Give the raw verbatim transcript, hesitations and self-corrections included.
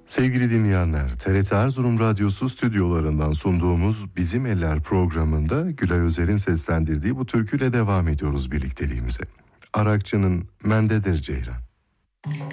Sevgili dinleyenler, T R T Erzurum Radyosu stüdyolarından sunduğumuz Bizim Eller programında Gülay Özer'in seslendirdiği bu türküyle devam ediyoruz birlikteliğimize. Arakçı'nın Mendedir Ceyran.